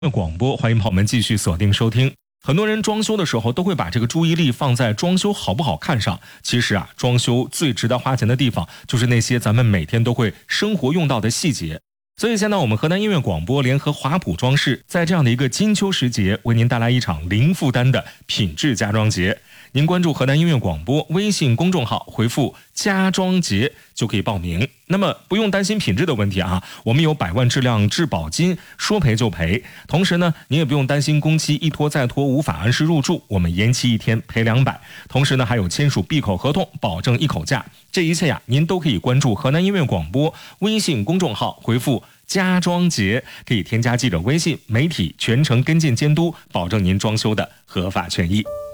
广播，欢迎朋友们继续锁定收听。很多人装修的时候都会把这个注意力放在装修好不好看上，其实啊，装修最值得花钱的地方就是那些咱们每天都会生活用到的细节。所以现在我们河南音乐广播联合华普装饰，在这样的一个金秋时节，为您带来一场零负担的品质家装节。您关注河南音乐广播微信公众号，回复家装节就可以报名。那么不用担心品质的问题啊，我们有100万质量质保金，说赔就赔。同时呢，您也不用担心工期一拖再拖无法按时入住，我们延期1天赔200。同时呢，还有签署闭口合同，保证一口价。这一切呀，您都可以关注河南音乐广播微信公众号，回复家装节，可以添加记者微信，媒体全程跟进监督，保证您装修的合法权益。